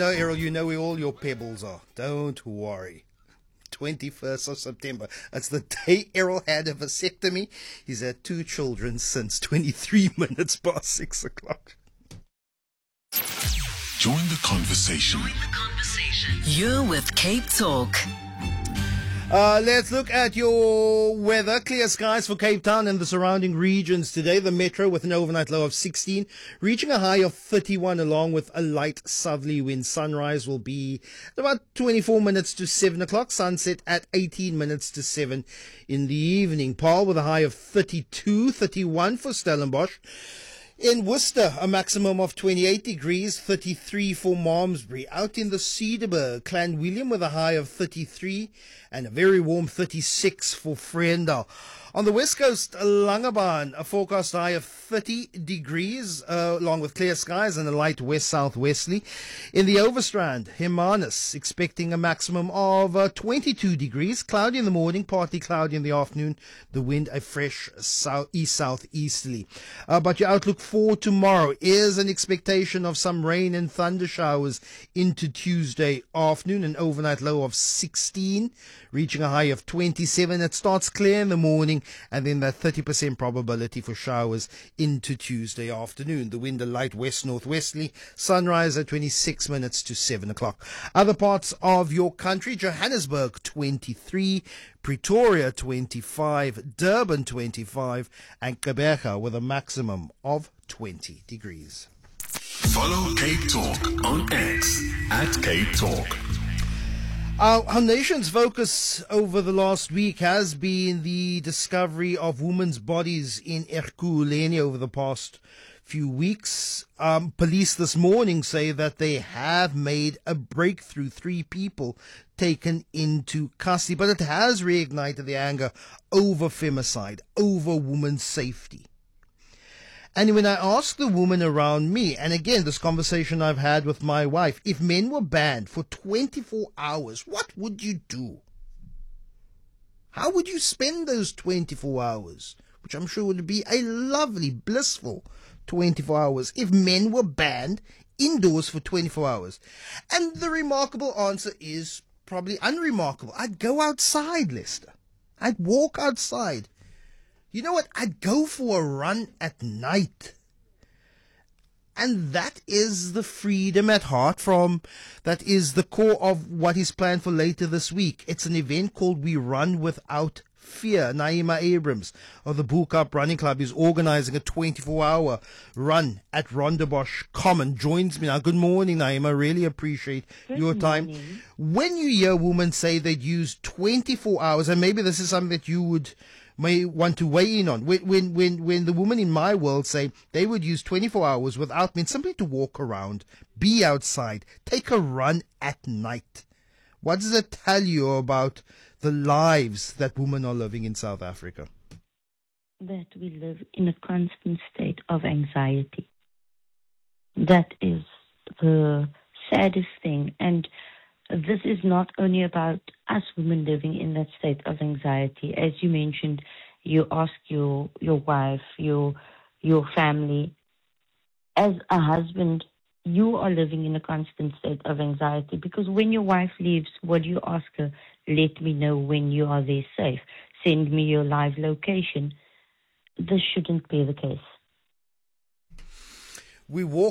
no, Errol, you know where all your pebbles are. Don't worry. 21st of September. That's the day Errol had a vasectomy. He's had 2 children since 23 minutes past 6 o'clock. Join the conversation. You're with Cape Talk. Let's look at your weather. Clear skies for Cape Town and the surrounding regions today. The metro with an overnight low of 16, reaching a high of 31 along with a light southerly wind. Sunrise will be about 24 minutes to 7 o'clock. Sunset at 18 minutes to 7 in the evening. Paarl with a high of 32, 31 for Stellenbosch. In Worcester, a maximum of 28 degrees, 33 for Malmesbury. Out in the Cederberg, Clanwilliam with a high of 33 and a very warm 36 for Vredendal. On the west coast, Langebaan, a forecast high of 30 degrees, along with clear skies and a light west-southwesterly. In the Overstrand, Hermanus, expecting a maximum of 22 degrees, cloudy in the morning, partly cloudy in the afternoon. The wind a fresh east-southeasterly. But your outlook for tomorrow is an expectation of some rain and thunder showers into Tuesday afternoon, an overnight low of 16, reaching a high of 27. It starts clear in the morning, and then that 30% probability for showers into Tuesday afternoon. The wind a light west-northwesterly. Sunrise at 26 minutes to 7 o'clock. Other parts of your country: Johannesburg 23, Pretoria 25, Durban 25, and Gqeberha with a maximum of 20 degrees. Follow Cape Talk on X at Cape Talk. Our nation's focus over the last week has been the discovery of women's bodies in Ekurhuleni over the past few weeks. Police this morning say that they have made a breakthrough, 3 people taken into custody, but it has reignited the anger over femicide, over women's safety. And when I asked the woman around me, and again, this conversation I've had with my wife, if men were banned for 24 hours, what would you do? How would you spend those 24 hours? Which I'm sure would be a lovely, blissful 24 hours if men were banned indoors for 24 hours. And the remarkable answer is probably unremarkable. I'd go outside, Lester. I'd walk outside. You know what? I'd go for a run at night. And that is the freedom at heart that is the core of what is planned for later this week. It's an event called We Run Without Fear. Naima Abrams of the Bull Cup Running Club is organizing a 24-hour run at Rondebosch Common. Joins me now. Good morning, Naima. Really appreciate your time. Morning. When you hear women say they'd use 24 hours, and maybe this is something that you may want to weigh in on. When the women in my world say they would use 24 hours without men simply to walk around, be outside, take a run at night. What does it tell you about the lives that women are living in South Africa? That we live in a constant state of anxiety. That is the saddest thing. And this is not only about us women living in that state of anxiety. As you mentioned, you ask your wife, your family. As a husband, you are living in a constant state of anxiety because when your wife leaves, what do you ask her? Let me know when you are there safe. Send me your live location. This shouldn't be the case. We